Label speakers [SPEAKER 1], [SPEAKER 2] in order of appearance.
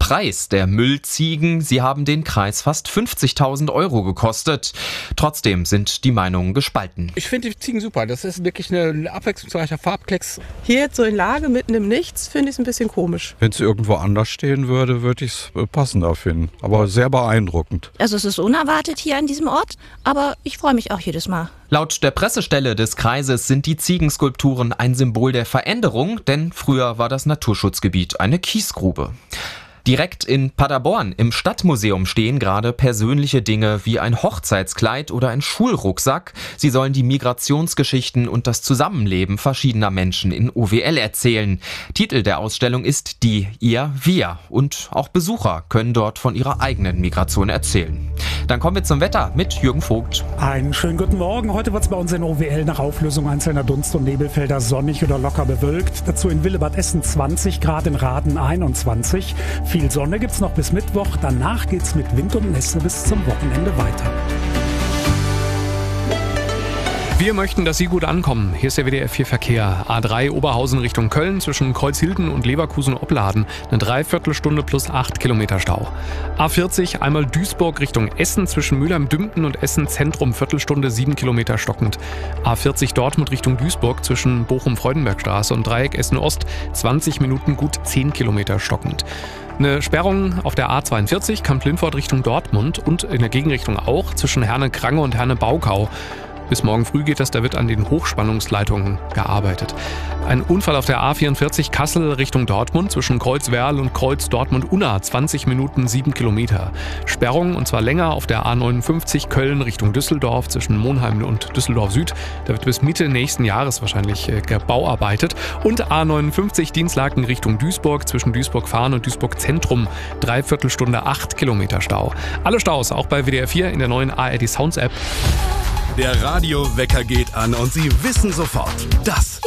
[SPEAKER 1] Preis der Müllziegen. Sie haben den Kreis fast 50.000 € gekostet. Trotzdem sind die Meinungen gespalten.
[SPEAKER 2] Ich finde die Ziegen super. Das ist wirklich ein abwechslungsreicher Farbklecks.
[SPEAKER 3] Hier jetzt so in Lage mitten im Nichts finde ich es ein bisschen komisch.
[SPEAKER 4] Wenn es irgendwo anders stehen würde, würde ich es passender finden. Aber sehr beeindruckend.
[SPEAKER 5] Also es ist unerwartet hier an diesem Ort, aber ich freue mich auch jedes Mal.
[SPEAKER 1] Laut der Pressestelle des Kreises sind die Ziegenskulpturen ein Symbol der Veränderung, denn früher war das Naturschutzgebiet eine Kiesgrube. Direkt in Paderborn im Stadtmuseum stehen gerade persönliche Dinge wie ein Hochzeitskleid oder ein Schulrucksack. Sie sollen die Migrationsgeschichten und das Zusammenleben verschiedener Menschen in OWL erzählen. Titel der Ausstellung ist Die, Ihr, Wir. Und auch Besucher können dort von ihrer eigenen Migration erzählen. Dann kommen wir zum Wetter mit Jürgen Vogt.
[SPEAKER 6] Einen schönen guten Morgen. Heute wird es bei uns in OWL nach Auflösung einzelner Dunst- und Nebelfelder sonnig oder locker bewölkt. Dazu in Willebad Essen 20 Grad, in Raden 21. Viel Sonne gibt's noch bis Mittwoch. Danach geht's mit Wind und Nässe bis zum Wochenende weiter.
[SPEAKER 7] Wir möchten, dass Sie gut ankommen. Hier ist der WDR 4 Verkehr. A3 Oberhausen Richtung Köln zwischen Kreuzhilden und Leverkusen-Opladen. Eine Dreiviertelstunde plus 8 Kilometer Stau. A40 einmal Duisburg Richtung Essen zwischen Mülheim-Dümpten und Essen Zentrum. Viertelstunde 7 Kilometer stockend. A40 Dortmund Richtung Duisburg zwischen Bochum-Freudenbergstraße und Dreieck Essen-Ost. 20 Minuten gut 10 Kilometer stockend. Eine Sperrung auf der A42 Kamp-Lindfort Richtung Dortmund und in der Gegenrichtung auch zwischen Herne-Krange und Herne-Baukau. Bis morgen früh geht das, da wird an den Hochspannungsleitungen gearbeitet. Ein Unfall auf der A44 Kassel Richtung Dortmund zwischen Kreuzwerl und Kreuz Dortmund-Unna, 20 Minuten 7 Kilometer. Sperrung und zwar länger auf der A59 Köln Richtung Düsseldorf zwischen Monheim und Düsseldorf Süd. Da wird bis Mitte nächsten Jahres wahrscheinlich gebauarbeitet. Und A59 Dienstlaken Richtung Duisburg zwischen Duisburg-Fahn und Duisburg Zentrum, Dreiviertelstunde 8 Kilometer Stau. Alle Staus auch bei WDR 4 in der neuen ARD Sounds App.
[SPEAKER 8] Der Radiowecker geht an und Sie wissen sofort, das